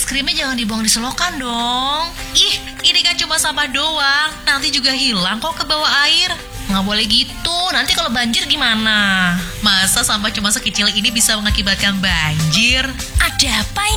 krimnya jangan dibuang di selokan dong. Ih, ini kan cuma sampah doang. Nanti juga hilang kok ke bawah air. Nggak boleh gitu, nanti kalau banjir gimana? Masa sampah cuma sekecil ini bisa mengakibatkan banjir? Ada apa ini?